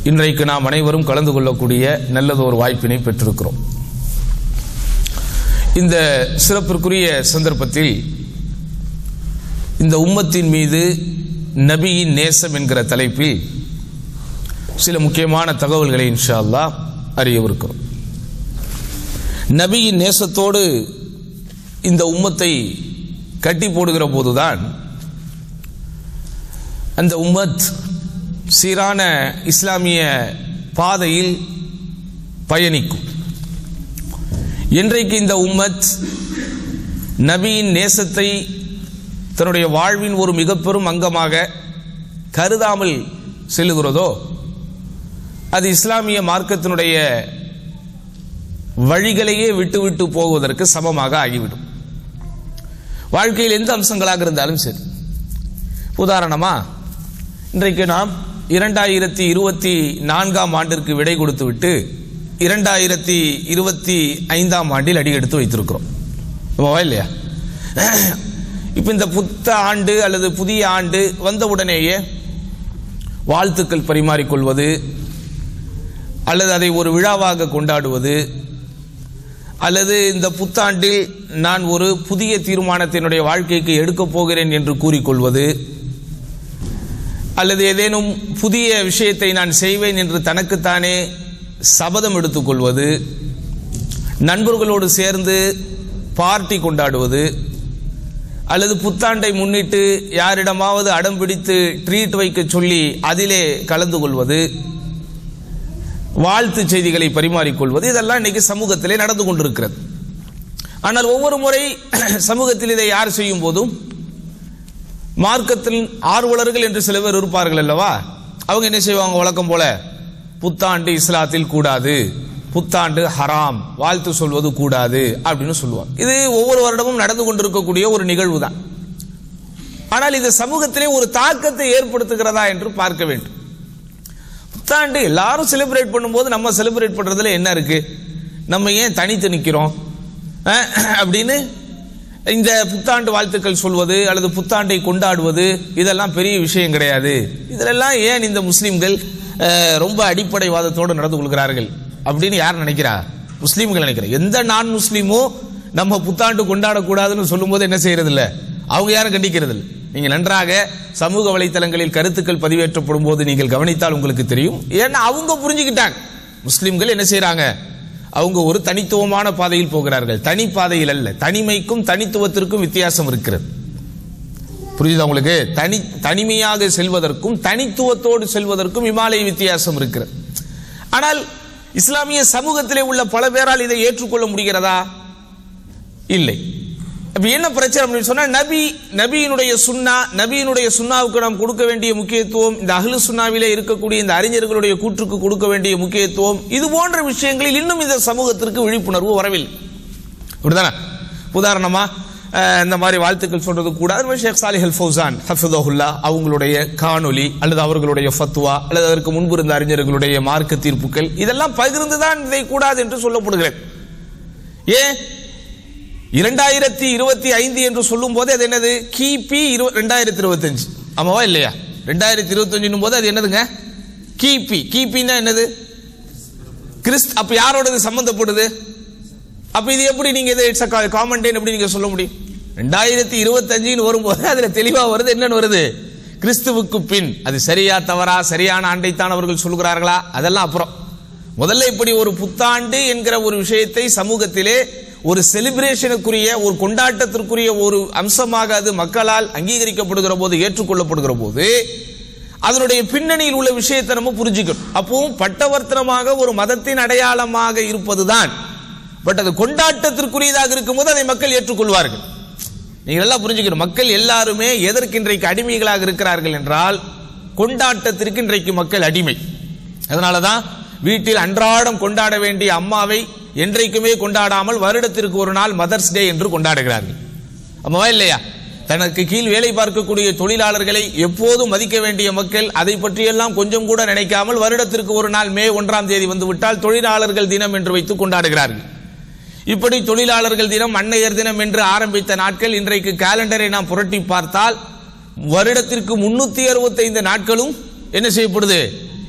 இன்றைக்கு நாம் அனைவரும் கலந்து கொள்ளக்கூடிய நல்லதொரு வாய்ப்பினை பெற்றிருக்கிறோம். இந்த சிறப்பிற்குரிய சந்தர்ப்பத்தில் இந்த உம்மத்தின் மீது நபியின் நேசம் என்கிற தலைப்பில் சில முக்கியமான தகவல்களை இன்ஷா அல்லாஹ் அறியவிருக்கிறோம். நபியின் நேசத்தோடு இந்த உம்மத்தை கட்டி போடுகிற போதுதான் அந்த உம்மத் சீரான இஸ்லாமிய பாதையில் பயணிக்கும். இன்றைக்கு இந்த உம்மத் நபியின் நேசத்தை தன்னுடைய வாழ்வின் ஒரு மிக பெரும் அங்கமாக கருதாமல் செல்லுகிறதோ அது இஸ்லாமிய மார்க்கத்தினுடைய வழிகளையே விட்டுவிட்டு போவதற்கு சமமாக ஆகிவிடும். வாழ்க்கையில் எந்த அம்சங்களாக இருந்தாலும் சரி. உதாரணமா, இன்றைக்கு நாம் 2024 ஆண்டிற்கு விடை கொடுத்து விட்டு 2025 ஆண்டில் அடி எடுத்து வைத்திருக்கிறோம் இல்லையா? இப்ப இந்த புத்த ஆண்டு அல்லது புதிய ஆண்டு வந்தவுடனேயே வாழ்த்துக்கள் பரிமாறிக்கொள்வது அல்லது அதை ஒரு விழாவாக கொண்டாடுவது அல்லது இந்த புத்தாண்டில் நான் ஒரு புதிய தீர்மானத்தினுடைய வாழ்க்கைக்கு எடுக்கப் போகிறேன் என்று கூறிக்கொள்வது அல்லது ஏதேனும் புதிய விஷயத்தை நான் செய்வேன் என்று தனக்குத்தானே சபதம் எடுத்துக்கொள்வது, நண்பர்களோடு சேர்ந்து பார்ட்டி கொண்டாடுவது அல்லது புத்தாண்டை முன்னிட்டு யாரிடமாவது அடம் பிடித்து ட்ரீட் வைக்க சொல்லி அதிலே கலந்து கொள்வது, வாழ்த்து செய்திகளை பரிமாறிக்கொள்வது, இதெல்லாம் இன்னைக்கு சமூகத்திலே நடந்து கொண்டிருக்கிறது. ஆனால் ஒவ்வொரு முறை சமூகத்தில் இதை யார் செய்யும் போதும் மார்க்கத்தில் ஆர்வலர்கள் என்று சில பேர் இருப்பார்கள் அல்லவா, அவங்க என்ன செய்வாங்க? வழக்கம் போல புத்தாண்டு இஸ்லாத்தில் கூடாது, புத்தாண்டு ஹராம், வாழ்த்து சொல்வது கூடாது அப்படின்னு சொல்லுவாங்க. இது ஒவ்வொரு வருடமும் நடந்து கொண்டிருக்கக்கூடிய ஒரு நிகழ்வு தான். ஆனால் இது சமூகத்திலே ஒரு தாக்கத்தை ஏற்படுத்துகிறதா என்று பார்க்க வேண்டும். புத்தாண்டு எல்லாரும் செலிப்ரேட் பண்ணும்போது நம்ம செலிப்ரேட் பண்றதுல என்ன இருக்கு? நம்ம ஏன் தனித்து நிற்கிறோம் அப்படின்னு இந்த புத்தாண்டு வாழ்த்துக்கள் சொல்வது அல்லது புத்தாண்டை கொண்டாடுவது இதெல்லாம் பெரிய விஷயம் கிடையாது. இதெல்லாம் ஏன் இந்த முஸ்லிம்கள் ரொம்ப அடிப்படைவாதத்தோடு நடந்து கொள்கிறார்கள் அப்படின்னு யார் நினைக்கிறா? முஸ்லீம்கள் நினைக்கிறார். எந்த நான் முஸ்லீமோ நம்ம புத்தாண்டு கொண்டாடக்கூடாதுன்னு சொல்லும் போது என்ன செய்யறது இல்ல, அவங்க யாரும் கண்டிக்கிறது இல்லை. நீங்க நன்றாக சமூக வலைத்தளங்களில் கருத்துக்கள் பதிவேற்றப்படும் போது நீங்கள் கவனித்தால் உங்களுக்கு தெரியும். ஏன்னா அவங்க புரிஞ்சுக்கிட்டாங்க, முஸ்லிம்கள் என்ன செய்யறாங்க, அவங்க ஒரு தனித்துவமான பாதையில் போகிறார்கள், தனி பாதையில் அல்ல. தனிமைக்கும் தனித்துவத்திற்கும் வித்தியாசம் இருக்கிறது. புரியுதா உங்களுக்கு? தனிமையாக செல்வதற்கும் தனித்துவத்தோடு செல்வதற்கும் இமாலய வித்தியாசம் இருக்கிறது. ஆனால் இஸ்லாமிய சமூகத்திலே உள்ள பல பேரால் இதை ஏற்றுக்கொள்ள முடிகிறதா? இல்லை. அப்ப என்ன பிரச்சனை அப்படின்னு சொன்னா, நபியினுடைய சுன்னா, நபியினுடைய சுன்னாவுக்கு நாம் கொடுக்க வேண்டிய முக்கியத்துவம், இந்த அஹ்லு சுன்னாவிலே இருக்கக்கூடிய இந்த அறிஞர்களுடைய கூற்றுக்கு கொடுக்க வேண்டிய முக்கியத்துவம், இது போன்ற விஷயங்களில் இன்னும் இந்த சமூகத்திற்கு விழிப்புணர்வு வரவில்லை. அப்படிதானே? உதாரணமா இந்த மாதிரி வாழ்த்துக்கள் சொல்றது கூடாது. ஷேக் சாலிஹ் அல் ஃபௌசான் ஹஃபிதஹுல்லாஹ் அவங்களுடைய காணொலி அல்லது அவர்களுடைய ஃபத்வா அல்லது அதற்கு முன்பு இருந்த அறிஞர்களுடைய மார்க்க தீர்ப்புகள் இதெல்லாம் பகிர்ந்துதான் இதை கூடாது என்று சொல்லப்படுகிறது. ஏன் 2025 என்று சொல்லும் போது அது என்னது? கிபி 2025. ஆமாவா இல்லையா? 2025 போது அது என்னதுங்க? கிபி. கிபின்னா என்னது? கிறிஸ்து. அப்ப யாரோட சம்பந்தப்படுது? அப்ப இது எப்படி நீங்க இதை காமன் டே எப்படி நீங்க சொல்ல முடியும்? 2025 வரும்போது அதுல தெளிவா வருது. என்னன்னு வருது? கிறிஸ்துவுக்கு பின். அது சரியா தவறா, சரியான ஆண்டைத்தான் அவர்கள் சொல்கிறார்களா, அதெல்லாம் அப்புறம். முதல்ல இப்படி ஒரு புத்தாண்டு என்கிற ஒரு விஷயத்தை சமூகத்திலே ஒரு செலிப்ரேஷனுக்குரிய ஒரு கொண்டாட்டத்திற்குரிய ஒரு அம்சமாக அது மக்களால் அங்கீகரிக்கப்படுகிற போது, ஏற்றுக்கொள்ளப்படுகிற போது அதனுடைய பின்னணியில் உள்ள விஷயத்தை நம்ம புரிஞ்சுக்கணும். அப்பவும் பட்டவர்த்தனமாக ஒரு மதத்தின் அடையாளமாக இருப்பதுதான். பட் அது கொண்டாட்டத்திற்குரியதாக இருக்கும்போது அதை மக்கள் ஏற்றுக்கொள்வார்கள். நீங்கள் எல்லாம் புரிஞ்சுக்கணும். மக்கள் எல்லாருமே எதற்கு இன்றைக்கு அடிமைகளாக இருக்கிறார்கள் என்றால், கொண்டாட்டத்திற்கு இன்றைக்கு மக்கள் அடிமை. அதனாலதான் வீட்டில் அன்றாடம் கொண்டாட வேண்டிய அம்மாவை என்றைக்குமே கொண்டாடாமல் வருடத்திற்கு ஒரு நாள் மதர்ஸ் டே என்று கொண்டாடுகிறார்கள். அம்மாவா இல்லையா? தனக்கு கீழ் வேலை பார்க்கக்கூடிய தொழிலாளர்களை எப்போதும் மதிக்க வேண்டிய மக்கள் அதை பற்றியெல்லாம் கொஞ்சம் கூட நினைக்காமல் வருடத்திற்கு ஒரு நாள் மே 1 வந்துவிட்டால் தொழிலாளர்கள் தினம் என்று வைத்து கொண்டாடுகிறார்கள். இப்படி தொழிலாளர்கள் தினம், அன்னையர் தினம் என்று ஆரம்பித்த நாட்கள் இன்றைக்கு காலண்டரை நாம் புரட்டி பார்த்தால் வருடத்திற்கு 365 நாட்களும் என்ன செய்யப்படுது?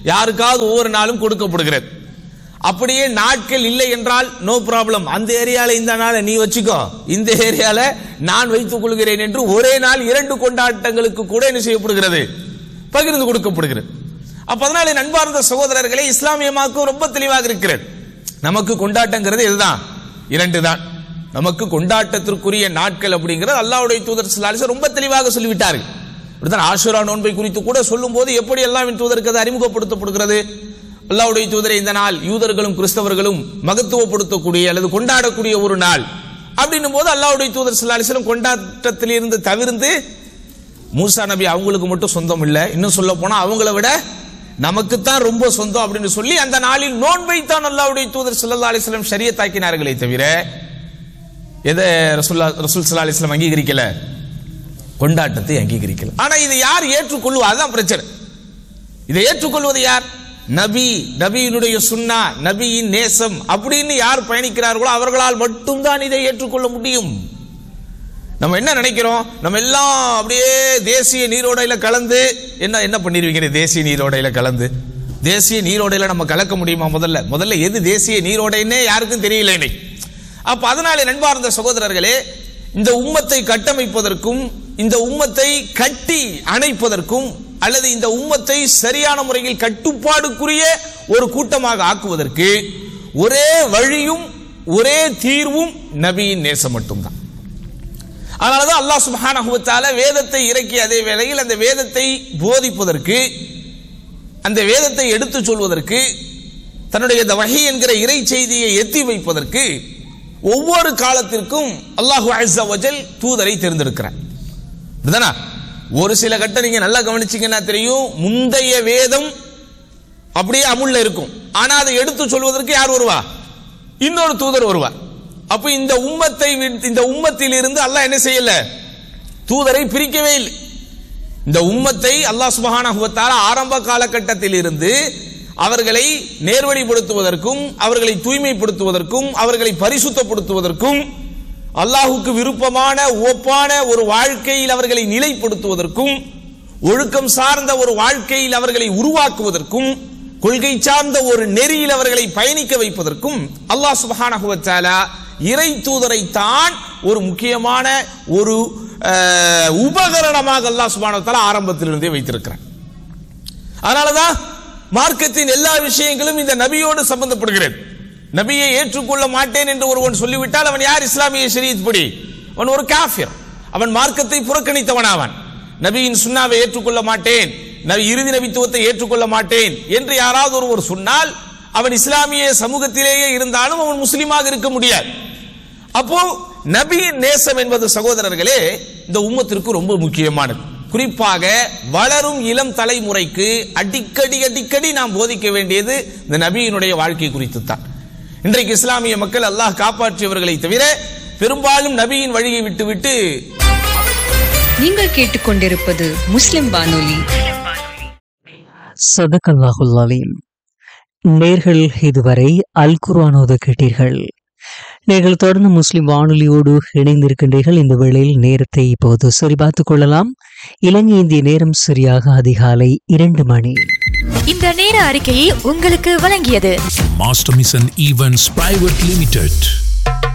யாருக்காவது ஒவ்வொரு நாளும் கொடுக்கப்படுகிறது. அப்படியே நாட்கள் இல்லை என்றால் நோ ப்ராப்ளம், அந்த ஏரியால இந்த நாளை நீ வச்சுக்கோ, இந்த ஏரியால நான் வைத்துக் கொள்கிறேன் என்று ஒரே நாள் 2 கொண்டாட்டங்களுக்கு கூட என்ன செய்யப்படுகிறது, பகிர்ந்து கொடுக்கப்படுகிறது. அப்ப அதனால நண்பார்ந்த சகோதரர்களே, இஸ்லாமியமாக்கும் ரொம்ப தெளிவாக இருக்கிறது. நமக்கு கொண்டாட்டங்கிறது இதுதான், 2 தான். நமக்கு கொண்டாட்டத்திற்குரிய நாட்கள் அப்படிங்கிறது அல்லாஹ்வுடைய தூதர் ஸல்லல்லாஹு அலைஹி வஸல்லம் ரொம்ப தெளிவாக சொல்லிவிட்டார்கள். இப்படிதான் ஆஷுரா நோன்பை குறித்து கூட சொல்லும் போது எப்படி அல்லாஹ்வின் தூதருக்கு அது அறிமுகப்படுத்தப்படுகிறது. அல்லாஹ்வுடைய தூதரை, இந்த நாள் யூதர்களும் கிறிஸ்தவர்களும் மகத்துவப்படுத்தக்கூடிய அல்லது கொண்டாடக்கூடிய ஒரு நாள் அப்படின்னும் போது அல்லாஹ்வுடைய தூதர் ஸல்லல்லாஹு அலைஹி வஸல்லம் கொண்டாட்டத்திலிருந்து தவிர்த்து, மூசா நபி அவங்களுக்கு மட்டும் சொந்தம் இல்லை, இன்னும் சொல்ல போனா அவங்கள விட நமக்குத்தான் ரொம்ப சொந்தம் அப்படின்னு சொல்லி அந்த நாளில் நோன்பை தான் அல்லாஹ்வுடைய தூதர் ஸல்லல்லாஹு அலைஹி வஸல்லம் ஷரியத்தாக்கினார்களே தவிர எதை ரசூல் ஸல்லல்லாஹு அலைஹி வஸல்லம் அங்கீகரிக்கல, கொண்டாட்டத்தை அங்கீகரிக்கல. ஆனா இதை யார் ஏற்றுக்கொள்ளுவா, அதுதான் பிரச்சனை. இதை ஏற்றுக்கொள்வது யார்? நபி, நபியினுடைய சுன்னா, நபியின் நேசம் அப்படின்னு யார் பயணிக்கிறார்களோ அவர்களால் மட்டும்தான் இதை ஏற்றுக்கொள்ள முடியும். நம்ம என்ன நினைக்கிறோம், நம்ம எல்லாம் அப்படியே தேசிய நீரோடையில கலந்து என்ன பண்ணிருவீங்க, தேசிய நீரோடையில கலந்து, தேசிய நீரோடையில நம்ம கலக்க முடியுமா? முதல்ல எது தேசிய நீரோடைன்னே யாருக்கும் தெரியல இன்னைக்கு. அப்ப அதனால நண்பார்ந்த சகோதரர்களே, இந்த உம்மத்தை கட்டமைப்பதற்கும் இந்த உம்மத்தை கட்டி அணைப்பதற்கும் அல்லது இந்த உம்மத்தை சரியான முறையில் கட்டுப்பாடுக்குரிய ஒரு கூட்டமாக ஆக்குவதற்கு ஒரே வழியும் ஒரே தீர்வும் நபியின் நேசம் மட்டும்தான். அதனாலதான் அல்லாஹ் சுப்ஹானஹு வ தஆலா வேதத்தை இறக்கிய அதே வேளையில் அந்த வேதத்தை போதிப்பதற்கு, அந்த வேதத்தை எடுத்துச் சொல்வதற்கு, தன்னுடைய இந்த வஹி என்கிற இறை செய்தியை எத்தி வைப்பதற்கு ஒவ்வொரு காலத்திற்கும் அல்லாஹு அஸ்ஸ வஜல் தூதரை தேர்ந்தெடுக்கிறார். ஒரு சில கட்டம் நீங்க நல்லா கவனிச்சீங்கன்னா தெரியும், முந்தைய வேதம் அப்படியே அமுல்ல இருக்கும், ஆனா அதை எடுத்து சொல்வதற்கு யார் வருவா? இன்னொரு தூதர் வருவார். அப்ப இந்த உம்மத்தில் இருந்து அல்லாஹ் என்ன செய்யல, தூதரை பிரிக்கவே இல்லை. இந்த உம்மத்தை அல்லாஹ் சுப்ஹானஹு வ தஆலா ஆரம்ப காலகட்டத்தில் இருந்து அவர்களை நேர்வழிப்படுத்துவதற்கும் அவர்களை தூய்மைப்படுத்துவதற்கும் அவர்களை பரிசுத்தப்படுத்துவதற்கும் அல்லாஹுக்கு விருப்பமான ஒப்பான ஒரு வாழ்க்கையில் அவர்களை நிலைப்படுத்துவதற்கும் ஒழுக்கம் சார்ந்த ஒரு வாழ்க்கையில் அவர்களை உருவாக்குவதற்கும் கொள்கை சார்ந்த ஒரு நெறியில் அவர்களை பயணிக்க வைப்பதற்கும் அல்லாஹ் சுப்ஹானஹு வ தஆலா இறை தூதரை தான் ஒரு முக்கியமான ஒரு உபகரணமாக அல்லாஹ் சுப்ஹானஹு வ தஆலா ஆரம்பத்திலிருந்தே வைத்திருக்கிறார். அதனாலதான் மார்க்கத்தின் எல்லா விஷயங்களும் இந்த நபியோடு சம்பந்தப்படுகிறது. நபியை ஏற்றுக்கொள்ள மாட்டேன் என்று ஒருவன் சொல்லிவிட்டால் அவன் யார்? இஸ்லாமிய ஷரியத் படி அவன் ஒரு காஃபிர், அவன் மார்க்கத்தை புறக்கணித்தவனாவான். நபியின் சுன்னாவை ஏற்றுக்கொள்ள மாட்டேன், இறுதி நபித்துவத்தை ஏற்றுக்கொள்ள மாட்டேன் என்று யாராவது ஒருவர் சொன்னால் அவன் இஸ்லாமிய சமூகத்திலேயே இருந்தாலும் அவன் முஸ்லிமாக இருக்க முடியாது. அப்போ நபியின் நேசம் என்பது சகோதரர்களே இந்த உம்மத்திற்கு ரொம்ப முக்கியமானது. குறிப்பாக வளரும் இளம் தலைமுறைக்கு அடிக்கடி நாம் போதிக்க வேண்டியது இந்த நபியினுடைய வாழ்க்கை குறித்து தான். இன்றைக்கு இஸ்லாமிய மக்கள் அல்லாஹ் காப்பாற்றியவர்களை தவிர பெரும்பாலும் நபியின் வழியை விட்டுவிட்டு. நீங்கள் கேட்டுக்கொண்டிருப்பது முஸ்லிம் வானொலி. ஸதகல்லாஹுல் அலீம். நேர்கள் இதுவரை அல் குர்ஆன் ஓத கேட்டீர்கள். நீங்கள் தொடர்ந்து முஸ்லிம் வானொலியோடு இணைந்திருக்கின்றீர்கள். இந்த வேளையில் நேரத்தை இப்போது சரிபார்த்துக் கொள்ளலாம். இலங்கை இந்திய நேரம் சரியாக அதிகாலை 2 மணி. இந்த நேர அறிக்கையை உங்களுக்கு வழங்கியது master mission events private limited.